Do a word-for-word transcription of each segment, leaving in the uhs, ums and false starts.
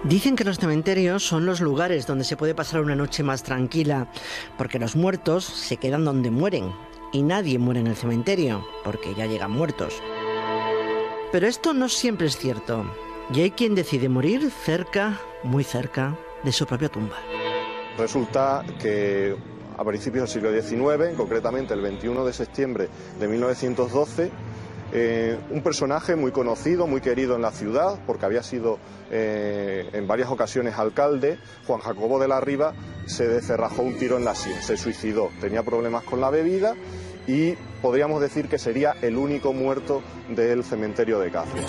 Dicen que los cementerios son los lugares donde se puede pasar una noche más tranquila, porque los muertos se quedan donde mueren, y nadie muere en el cementerio, porque ya llegan muertos. Pero esto no siempre es cierto, y hay quien decide morir cerca, muy cerca, de su propia tumba. Resulta que a principios del siglo diecinueve, concretamente el veintiuno de septiembre de mil novecientos doce, Eh, un personaje muy conocido, muy querido en la ciudad, porque había sido eh, en varias ocasiones alcalde, Juan Jacobo de la Riva, se descerrajó un tiro en la sien, se suicidó, tenía problemas con la bebida y podríamos decir que sería el único muerto del cementerio de Cáceres.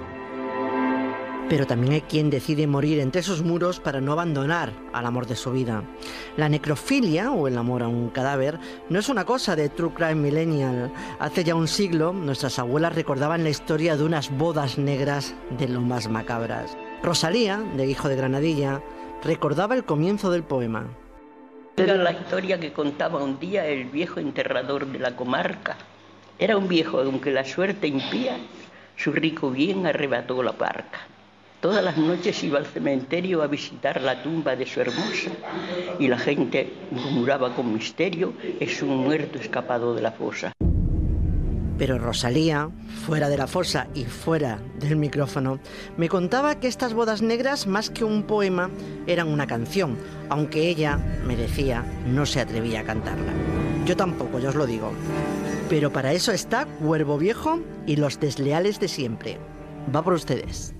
Pero también hay quien decide morir entre esos muros para no abandonar al amor de su vida. La necrofilia, o el amor a un cadáver, no es una cosa de True Crime Millennial. Hace ya un siglo, nuestras abuelas recordaban la historia de unas bodas negras de lo más macabras. Rosalía, de Hijo de Granadilla, recordaba el comienzo del poema. Era la historia que contaba un día el viejo enterrador de la comarca. Era un viejo, aunque la suerte impía, su rico bien arrebató la parca. Todas las noches iba al cementerio a visitar la tumba de su hermosa y la gente murmuraba con misterio: es un muerto escapado de la fosa. Pero Rosalía, fuera de la fosa y fuera del micrófono, me contaba que estas bodas negras, más que un poema, eran una canción, aunque ella, me decía, no se atrevía a cantarla. Yo tampoco, ya os lo digo. Pero para eso está Cuervo Viejo y los desleales de siempre. Va por ustedes.